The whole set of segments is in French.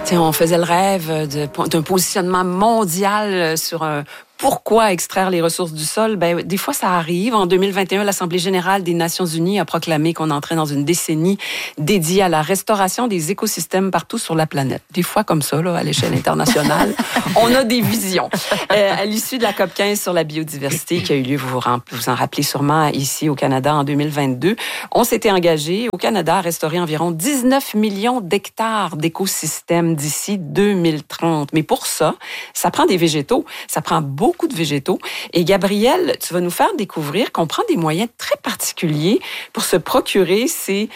On faisait le rêve d'un positionnement mondial sur pourquoi extraire les ressources du sol? Des fois, ça arrive. En 2021, l'Assemblée générale des Nations unies a proclamé qu'on entrait dans une décennie dédiée à la restauration des écosystèmes partout sur la planète. Des fois, comme ça, là, à l'échelle internationale, on a des visions. À l'issue de la COP15 sur la biodiversité qui a eu lieu, vous en rappelez sûrement, ici au Canada en 2022, on s'était engagé au Canada à restaurer environ 19 millions d'hectares d'écosystèmes d'ici 2030. Mais pour ça prend des végétaux, ça prend beaucoup de végétaux. Et Gabrielle, tu vas nous faire découvrir qu'on prend des moyens très particuliers pour se procurer ces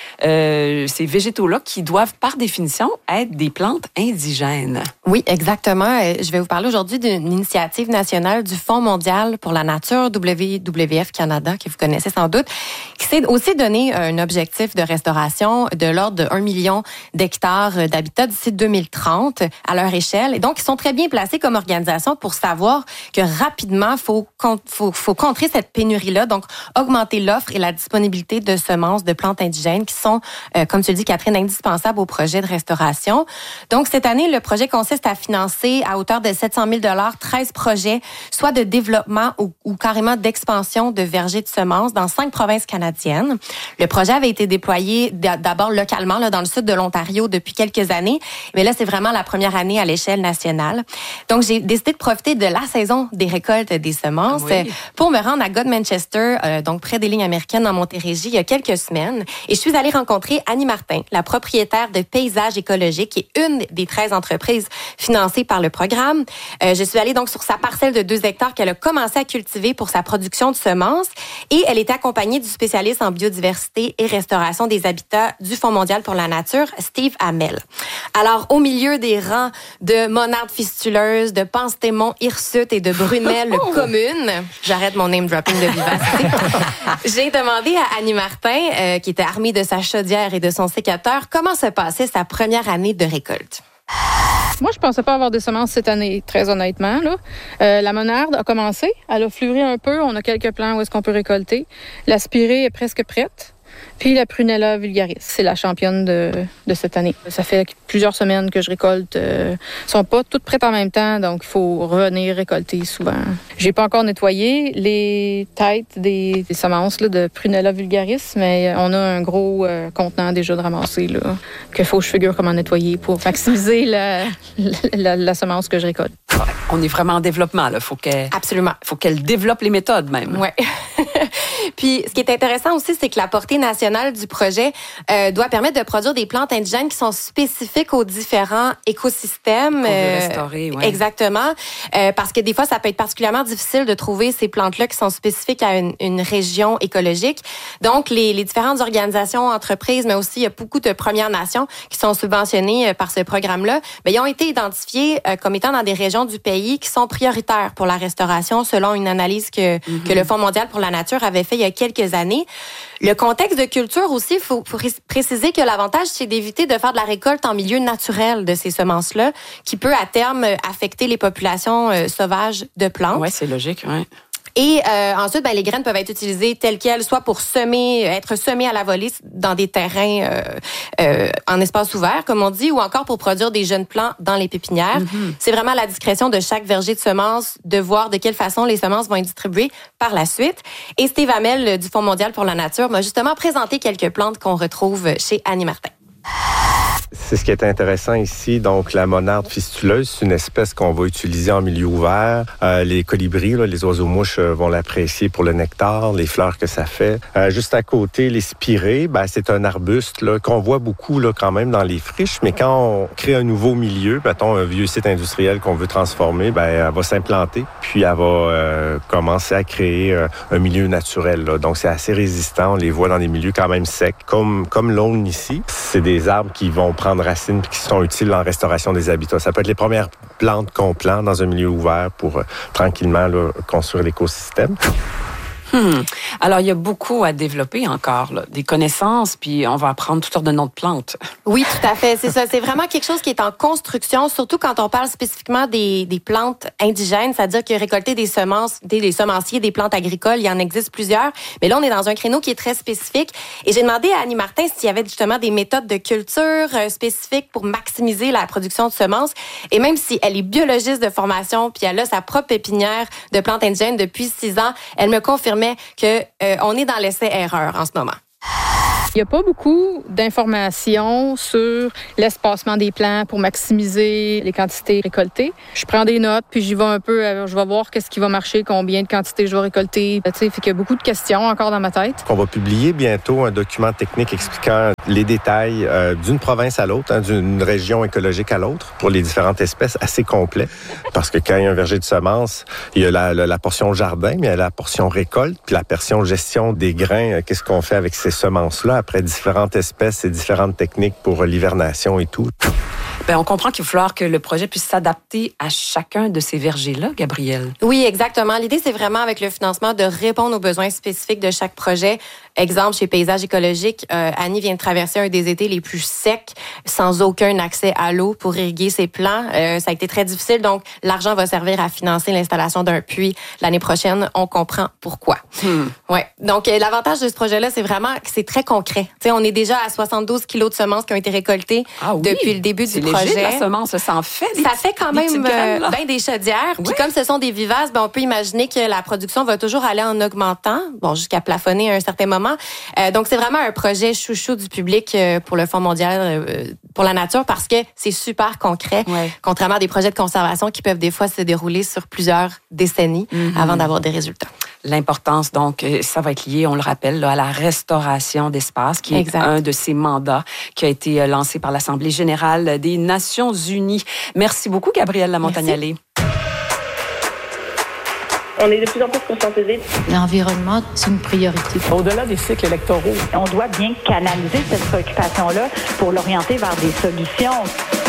végétaux-là qui doivent, par définition, être des plantes indigènes. Oui, exactement. Je vais vous parler aujourd'hui d'une initiative nationale du Fonds mondial pour la nature, WWF Canada, que vous connaissez sans doute, qui s'est aussi donné un objectif de restauration de l'ordre de 1 million d'hectares d'habitat d'ici 2030 à leur échelle. Et donc, ils sont très bien placés comme organisation pour savoir que rapidement, faut contrer cette pénurie-là, donc augmenter l'offre et la disponibilité de semences de plantes indigènes qui sont, comme tu le dis, Catherine, indispensables au projet de restauration. Donc, cette année, le projet consiste à financer à hauteur de 700 000 $ 13 projets, soit de développement ou carrément d'expansion de vergers de semences dans 5 provinces canadiennes. Le projet avait été déployé d'abord localement là, dans le sud de l'Ontario depuis quelques années, mais là, c'est vraiment la première année à l'échelle nationale. Donc, j'ai décidé de profiter de la saison des récoltes des semences pour me rendre à Godmanchester, donc près des lignes américaines en Montérégie, il y a quelques semaines. Et je suis allée rencontrer Annie Martin, la propriétaire de Paysages écologiques, qui est une des 13 entreprises financées par le programme. Je suis allée donc sur sa parcelle de 2 hectares qu'elle a commencé à cultiver pour sa production de semences. Et elle est accompagnée du spécialiste en biodiversité et restauration des habitats du Fonds mondial pour la nature, Steve Hamel. Alors, au milieu des rangs de monardes fistuleuses, de penstémons hirsutes et de brunelles communes, j'arrête mon name dropping de vivacité, j'ai demandé à Annie Martin, qui était armée de sa chaudière et de son sécateur, comment se passait sa première année de récolte. Moi, je pensais pas avoir des semences cette année, très honnêtement. Là. La monarde a commencé, elle a fleuri un peu, on a quelques plants où est-ce qu'on peut récolter. La spirée est presque prête. Puis la Prunella vulgaris, c'est la championne de cette année. Ça fait plusieurs semaines que je récolte. Sont pas toutes prêtes en même temps, donc il faut revenir récolter souvent. J'ai pas encore nettoyé les têtes des semences là, de Prunella vulgaris, mais on a un gros contenant déjà de ramasser là, qu'il faut que je figure comment nettoyer pour maximiser la semence que je récolte. On est vraiment en développement, là. Absolument. Faut qu'elle développe les méthodes, même. Ouais. Puis, ce qui est intéressant aussi, c'est que la portée nationale du projet doit permettre de produire des plantes indigènes qui sont spécifiques aux différents écosystèmes. Qu'on veut restaurer, ouais. Exactement. Parce que des fois, ça peut être particulièrement difficile de trouver ces plantes-là qui sont spécifiques à une région écologique. Donc, les différentes organisations, entreprises, mais aussi il y a beaucoup de Premières Nations qui sont subventionnées par ce programme-là, mais ils ont été identifiés comme étant dans des régions du pays qui sont prioritaires pour la restauration, selon une analyse que le Fonds mondial pour la nature avait fait il y a quelques années. Le contexte de culture aussi, il faut préciser que l'avantage, c'est d'éviter de faire de la récolte en milieu naturel de ces semences-là, qui peut à terme affecter les populations sauvages de plantes. Oui, c'est logique, oui. Et ensuite, les graines peuvent être utilisées telles quelles, soit pour être semées à la volée dans des terrains en espace ouvert, comme on dit, ou encore pour produire des jeunes plants dans les pépinières. C'est vraiment à la discrétion de chaque verger de semences de voir de quelle façon les semences vont être distribuées par la suite. Et Steve Hamel du Fonds mondial pour la nature m'a justement présenté quelques plantes qu'on retrouve chez Annie Martin. C'est ce qui est intéressant ici. Donc, la monarde fistuleuse, c'est une espèce qu'on va utiliser en milieu ouvert. Les colibris, là, les oiseaux-mouches vont l'apprécier pour le nectar, les fleurs que ça fait. Juste à côté, les spirées, c'est un arbuste là, qu'on voit beaucoup là, quand même dans les friches. Mais quand on crée un nouveau milieu, mettons un vieux site industriel qu'on veut transformer, elle va s'implanter. Puis, elle va commencer à créer un milieu naturel. Là. Donc, c'est assez résistant. On les voit dans des milieux quand même secs, comme l'aulne ici. C'est des arbres qui vont prendre racines et qui sont utiles en restauration des habitats. Ça peut être les premières plantes qu'on plante dans un milieu ouvert pour tranquillement là, construire l'écosystème. Alors, il y a beaucoup à développer encore, là, des connaissances, puis on va apprendre toutes sortes de noms de plantes. Oui, tout à fait. C'est ça. C'est vraiment quelque chose qui est en construction, surtout quand on parle spécifiquement des plantes indigènes, c'est-à-dire que récolter des semences, des semenciers, des plantes agricoles, il y en existe plusieurs. Mais là, on est dans un créneau qui est très spécifique. Et j'ai demandé à Annie Martin s'il y avait justement des méthodes de culture spécifiques pour maximiser la production de semences. Et même si elle est biologiste de formation, puis elle a sa propre pépinière de plantes indigènes depuis 6 ans, elle me confirmait que on est dans l'essai-erreur en ce moment. Il n'y a pas beaucoup d'informations sur l'espacement des plants pour maximiser les quantités récoltées. Je prends des notes, puis j'y vais un peu, je vais voir qu'est-ce qui va marcher, combien de quantités je vais récolter. Tu sais, fait qu'il y a beaucoup de questions encore dans ma tête. On va publier bientôt un document technique expliquant les détails d'une province à l'autre, d'une région écologique à l'autre, pour les différentes espèces, assez complet. Parce que quand il y a un verger de semences, il y a la portion jardin, mais il y a la portion récolte, puis la portion gestion des grains. Qu'est-ce qu'on fait avec ces semences-là après différentes espèces et différentes techniques pour l'hivernation et tout. Bien, on comprend qu'il va falloir que le projet puisse s'adapter à chacun de ces vergers-là, Gabrielle. Oui, exactement. L'idée, c'est vraiment avec le financement de répondre aux besoins spécifiques de chaque projet. Exemple, chez Paysages écologiques, Annie vient de traverser un des étés les plus secs, sans aucun accès à l'eau pour irriguer ses plants. Ça a été très difficile, donc l'argent va servir à financer l'installation d'un puits l'année prochaine. On comprend pourquoi. Ouais. Donc, l'avantage de ce projet-là, c'est vraiment que c'est très concret. T'sais, on est déjà à 72 kilos de semences qui ont été récoltées depuis le début du projet. La semence, ça en fait. Ça fait quand même des chaudières. Puis comme ce sont des vivaces, on peut imaginer que la production va toujours aller en augmentant, jusqu'à plafonner à un certain moment. Donc, c'est vraiment un projet chouchou du public pour le Fonds mondial pour la nature parce que c'est super concret, contrairement à des projets de conservation qui peuvent des fois se dérouler sur plusieurs décennies avant d'avoir des résultats. L'importance, donc, ça va être lié, on le rappelle, là, à la restauration d'espace, qui est un de ces mandats qui a été lancé par l'Assemblée générale des Nations unies. Merci beaucoup, Gabrielle Lamontagne-Allais. On est de plus en plus conscientisés. L'environnement, c'est une priorité. Au-delà des cycles électoraux, on doit bien canaliser cette préoccupation-là pour l'orienter vers des solutions.